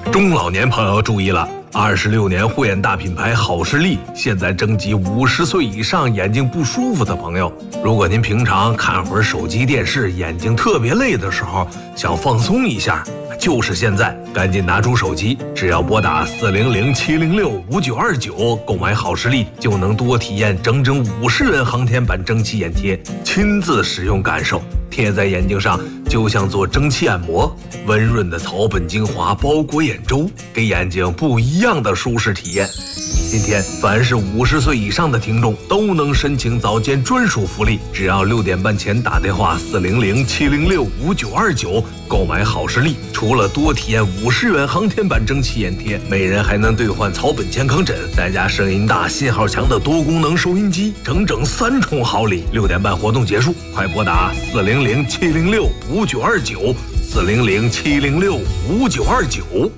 中老年朋友注意了，26年护眼大品牌好视力现在征集50岁以上眼睛不舒服的朋友。如果您平常看会儿手机电视，眼睛特别累的时候，想放松一下，就是现在，赶紧拿出手机，只要拨打400-706-5929购买好视力，就能多体验整整50元航天版蒸汽眼贴，亲自使用感受。贴在眼睛上就像做蒸汽按摩，温润的草本精华包裹眼周，给眼睛不一样的舒适体验。今天凡是50岁以上的听众都能申请早间专属福利，只要6点半前打电话400-706-5929购买好视力，除了多体验50元航天版蒸汽眼贴，每人还能兑换草本健康枕，再加声音大信号强的多功能收音机，整整3重好礼。6点半活动结束，快拨打400-706-5929 400-706-5929。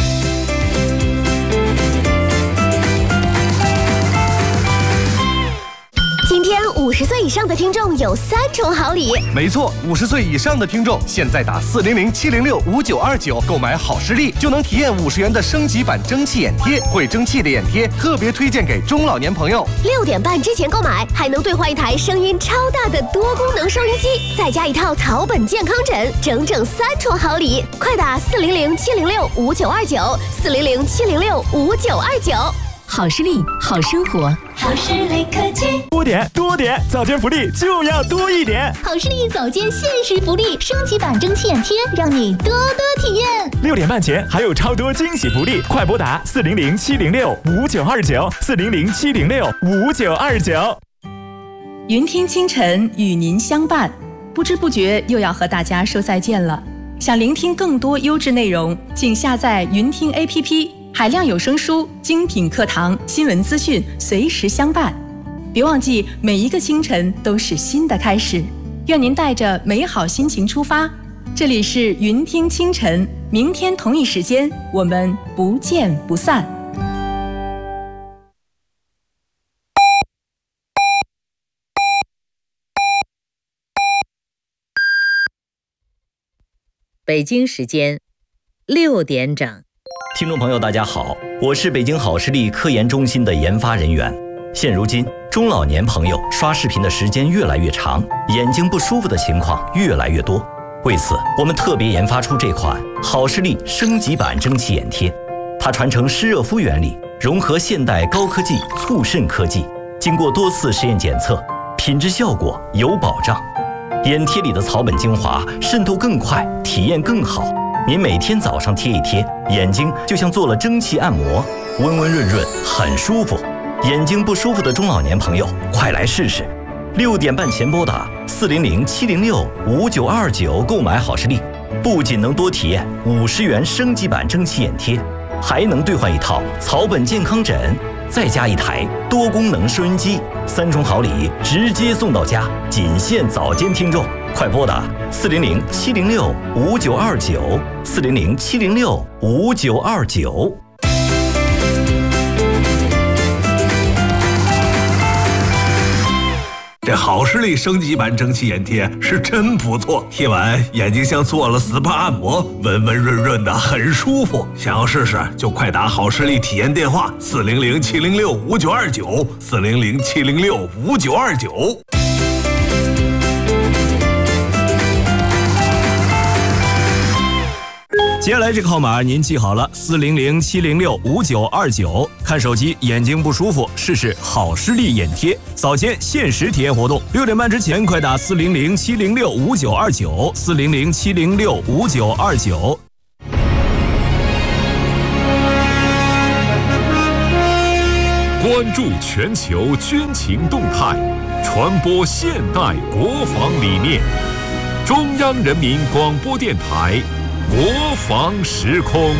今天50岁以上的听众有3重好礼。 没错，50岁以上的听众现在打400-706-5929购买好视力，就能体验50元的升级版蒸汽眼贴。会蒸汽的眼贴特别推荐给中老年朋友。 6点半之前购买，还能兑换一台声音超大的多功能收音机，再加一套草本健康枕，整整3重好礼。快打400-706-5929 400-706-5929。 好视力，好生活。 好视力科技， 多点，早间福利就要多一点。 好视力早间限时福利，升级版蒸汽眼贴，让你多体验。 6点半前还有超多惊喜福利，快拨打400-706-5929 400-706-5929。 云听清晨与您相伴，不知不觉又要和大家说再见了。想聆听更多优质内容，请下载云听 APP。海量有声书、精品课堂、新闻资讯随时相伴。别忘记，每一个清晨都是新的开始。愿您带着美好心情出发。这里是云听清晨，明天同一时间我们不见不散。 北京时间6点整。 听众朋友大家好，我是北京好视力科研中心的研发人员。现如今中老年朋友刷视频的时间越来越长，眼睛不舒服的情况越来越多。为此我们特别研发出这款好视力升级版蒸汽眼贴，它传承湿热敷原理，融合现代高科技促渗科技，经过多次实验检测，品质效果有保障。眼贴里的草本精华渗透更快，体验更好。您每天早上贴一贴，眼睛就像做了蒸汽按摩，温温润润，很舒服。眼睛不舒服的中老年朋友，快来试试。6点半前拨打400-706-5929购买好视力，不仅能多体验50元升级版蒸汽眼贴，还能兑换一套草本健康枕，再加一台多功能收音机，3重好礼直接送到家，仅限早间听众。快拨打400-706-5929 400-706-5929。 这好视力升级版蒸汽眼贴是真不错，贴完眼睛像做了 SPA 按摩，温温润润的，很舒服。想要试试就快打好视力体验电话400-706-5929 400-706-5929。 接下来这个号码您记好了，400-706-5929。看手机眼睛不舒服，试试好视力眼贴，早间限时体验活动。6点半之前快打400-706-5929 400-706-5929。 关注全球军情动态，传播现代国防理念。中央人民广播电台国防时空。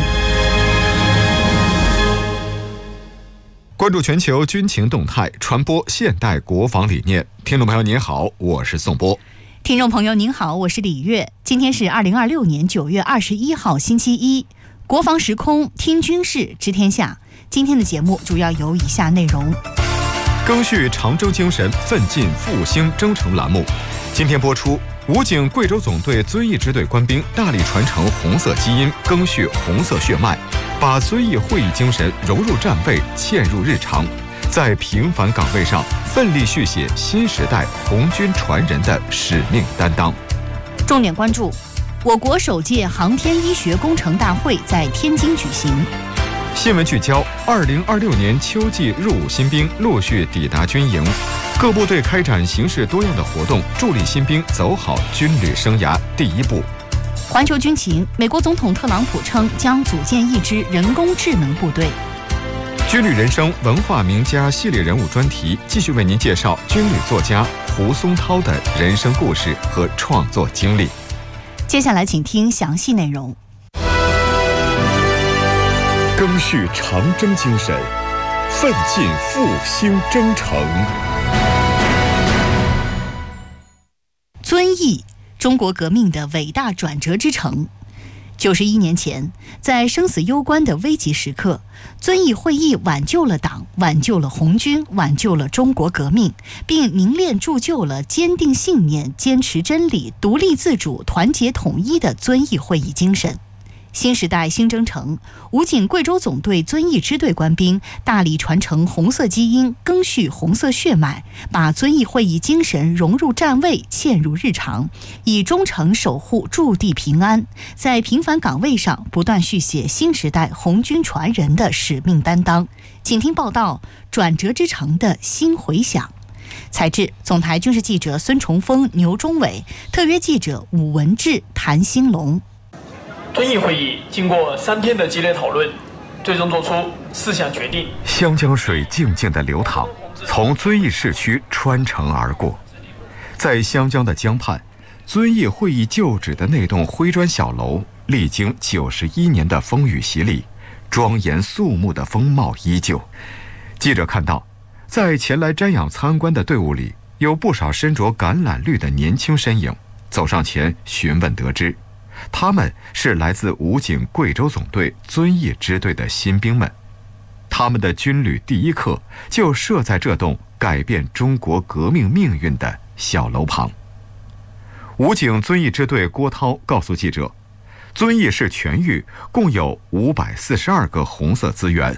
关注全球军情动态，传播现代国防理念。听众朋友您好，我是宋波。 听众朋友您好，我是李月。今天是2026年9月21号星期一，国防时空听军事知天下。今天的节目主要有以下内容：更续长征精神，奋进复兴征程栏目。今天播出武警贵州总队遵义支队官兵大力传承红色基因，赓续红色血脉，把遵义会议精神融入战备，嵌入日常，在平凡岗位上奋力续写新时代红军传人的使命担当。 重点关注：我国首届航天医学工程大会在天津举行。 新闻聚焦：2026年秋季入伍新兵陆续抵达军营，各部队开展形式多样的活动，助力新兵走好军旅生涯第一步。 环球军情：美国总统特朗普称将组建一支人工智能部队。 军旅人生文化名家系列人物专题，继续为您介绍军旅作家胡松涛的人生故事和创作经历。 接下来请听详细内容。 赓续长征精神，奋进复兴征程。 遵义，中国革命的伟大转折之城。91年前，在生死攸关的危急时刻，遵义会议挽救了党，挽救了红军，挽救了中国革命，并凝练铸就了坚定信念、坚持真理、独立自主、团结统一的遵义会议精神。新时代新征程，武警贵州总队遵义支队官兵大力传承红色基因，赓续红色血脉，把遵义会议精神融入战位，嵌入日常，以忠诚守护驻地平安，在平凡岗位上不断续写新时代红军传人的使命担当。请听报道：转折之城的新回响。采制：总台军事记者孙崇峰、牛忠伟，特约记者武文志、谭兴龙。 遵义会议经过3天的激烈讨论，最终作出4项决定。 湘江水静静地流淌，从遵义市区穿城而过。在湘江的江畔，遵义会议旧址的那栋灰砖小楼，历经91年的风雨洗礼，庄严肃穆的风貌依旧。记者看到，在前来瞻仰参观的队伍里，有不少身着橄榄绿的年轻身影。走上前询问得知，他们是来自武警贵州总队遵义支队的新兵们，他们的军旅第一课就设在这栋改变中国革命命运的小楼旁。武警遵义支队郭涛告诉记者，遵义市全域共有542个红色资源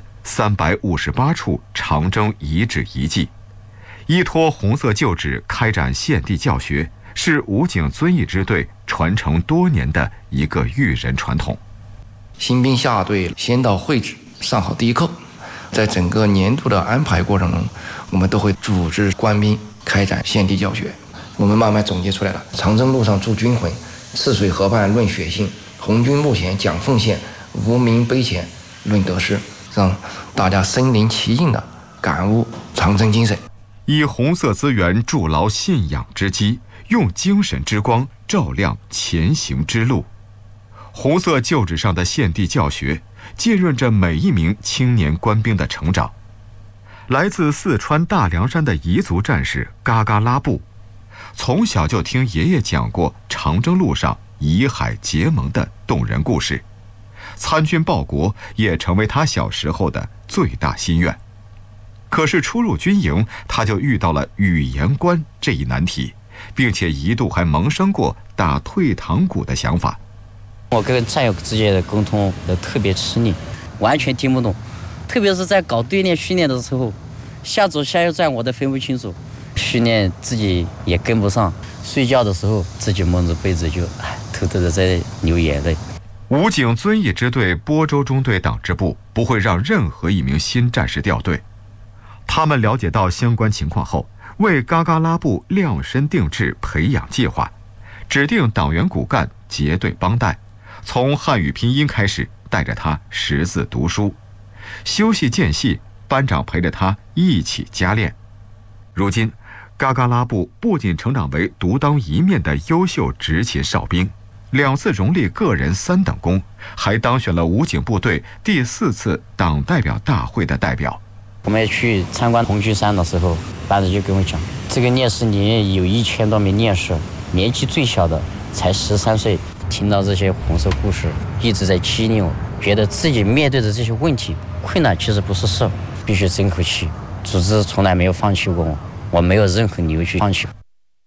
，358处长征遗址遗迹，依托红色旧址开展献地教学，是武警遵义支队传承多年的一个育人传统。 新兵下队先到会址上好第一课，在整个年度的安排过程中，我们都会组织官兵开展献地教学。我们慢慢总结出来了：长征路上铸军魂，赤水河畔论血性，红军路前讲奉献，无名碑前论得失，让大家身临其境的感悟长征精神。 以红色资源筑牢信仰之基，用精神之光照亮前行之路。红色旧址上的献地教学，浸润着每一名青年官兵的成长。来自四川大凉山的彝族战士嘎嘎拉布，从小就听爷爷讲过长征路上彝海结盟的动人故事，参军报国也成为他小时候的最大心愿。可是初入军营，他就遇到了语言关这一难题，并且一度还萌生过打退堂鼓的想法。 我跟战友之间的沟通都特别吃力，完全听不懂，特别是在搞对练训练的时候，下左下右站我都分不清楚，训练自己也跟不上，睡觉的时候自己蒙着被子就偷偷的在流眼泪。 武警遵义支队播州中队党支部不会让任何一名新战士掉队，他们了解到相关情况后，为嘎嘎拉布量身定制培养计划，指定党员骨干结对帮带，从汉语拼音开始，带着他识字读书，休息间隙班长陪着他一起加练。如今嘎嘎拉布不仅成长为独当一面的优秀执勤哨兵，2次荣立个人3等功，还当选了武警部队第4次党代表大会的代表。 我们去参观红军山的时候，班长就跟我讲，这个烈士里有1000多名烈士，年纪最小的才13岁。听到这些红色故事，一直在激励我，觉得自己面对的这些问题困难其实不是事，必须争口气。组织从来没有放弃过我，我没有任何理由去放弃。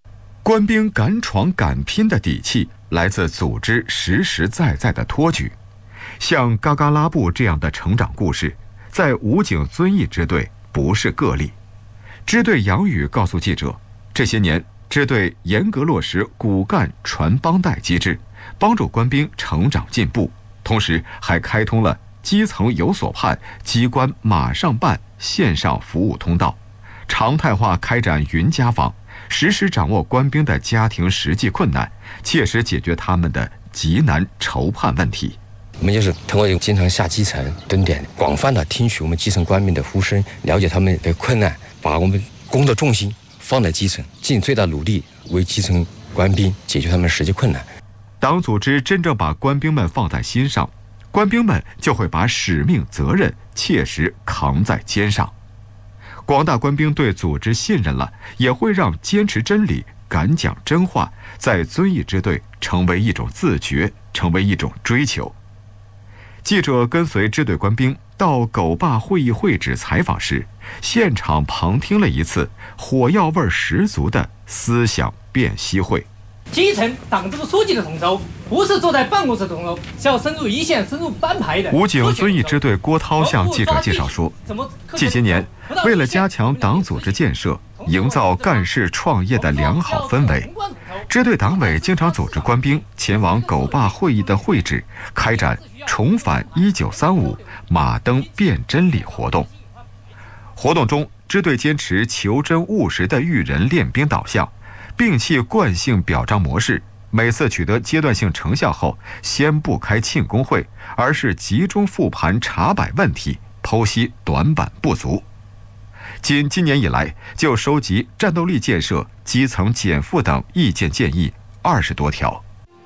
官兵敢闯敢拼的底气来自组织实实在在的托举。像嘎嘎拉布这样的成长故事，在武警遵义支队不是个例。支队杨宇告诉记者，这些年支队严格落实骨干传帮带机制，帮助官兵成长进步，同时还开通了基层有所盼，机关马上办线上服务通道，常态化开展云家访，实时掌握官兵的家庭实际困难，切实解决他们的急难愁盼问题。 我们就是通过经常下基层蹲点，广泛的听取我们基层官兵的呼声，了解他们的困难，把我们工作重心放在基层，尽最大努力为基层官兵解决他们实际困难。 党组织真正把官兵们放在心上，官兵们就会把使命责任切实扛在肩上。广大官兵对组织信任了，也会让坚持真理、敢讲真话在遵义支队成为一种自觉，成为一种追求。记者跟随支队官兵到狗坝会议会址采访时，现场旁听了一次火药味十足的思想辨析会。 基层党支部书记的同舟，不是坐在办公室同舟，是要深入一线、深入班排的。 武警遵义支队郭涛向记者介绍说，近些年，为了加强党组织建设，营造干事创业的良好氛围，支队党委经常组织官兵前往狗坝会议的会址，开展重返1935马登辨真理活动。活动中，支队坚持求真务实的育人练兵导向，摒弃惯性表彰模式，每次取得阶段性成效后，先不开庆功会，而是集中复盘查摆问题，剖析短板不足。仅今年以来，就收集战斗力建设、基层减负等意见建议20多条。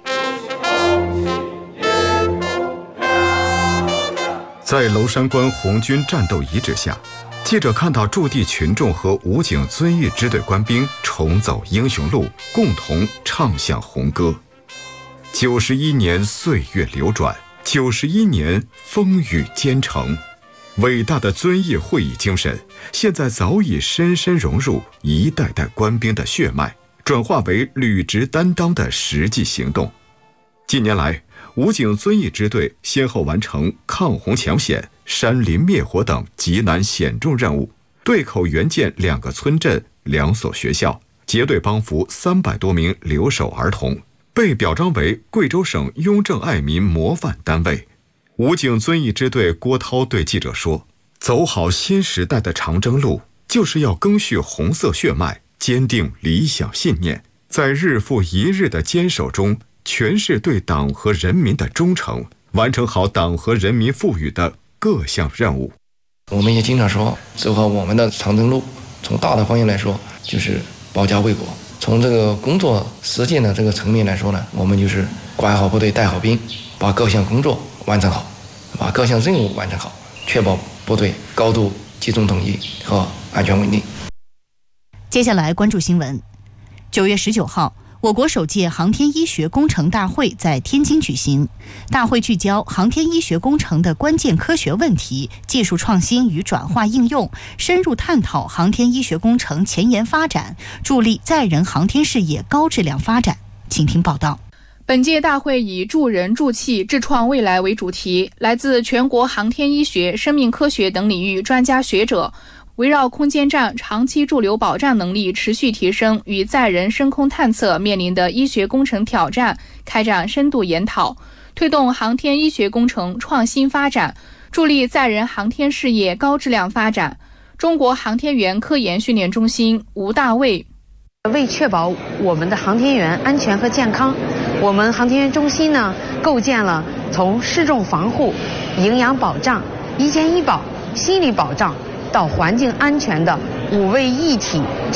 在娄山关红军战斗遗址下，记者看到驻地群众和武警遵义支队官兵重走英雄路，共同唱响红歌。91年岁月流转，91年风雨兼程，伟大的遵义会议精神，现在早已深深融入一代代官兵的血脉，转化为履职担当的实际行动。近年来，武警遵义支队先后完成抗洪抢险、山林灭火等极难险重任务，对口援建2个村镇、2所学校，结对帮扶300多名留守儿童，被表彰为贵州省雍正爱民模范单位。武警遵义支队郭涛对记者说，走好新时代的长征路，就是要赓续红色血脉，坚定理想信念，在日复一日的坚守中诠释对党和人民的忠诚，完成好党和人民赋予的各项任务。 我们也经常说，走好我们的长征路，从大的方向来说，就是保家卫国；从这个工作实践的这个层面来说呢，我们就是管好部队、带好兵，把各项工作完成好，把各项任务完成好，确保部队高度集中统一和安全稳定。 接下来关注新闻。9月19号，我国首届航天医学工程大会在天津举行。大会聚焦航天医学工程的关键科学问题、技术创新与转化应用，深入探讨航天医学工程前沿发展，助力载人航天事业高质量发展。请听报道。 本届大会以助人助器智创未来为主题，来自全国航天医学、生命科学等领域专家学者，围绕空间站长期驻留保障能力持续提升与载人升空探测面临的医学工程挑战开展深度研讨，推动航天医学工程创新发展，助力载人航天事业高质量发展。中国航天员科研训练中心吴大卫， 为确保我们的航天员安全和健康，我们航天员中心呢构建了从失重防护、营养保障、医健医保、心理保障到环境安全的5位一体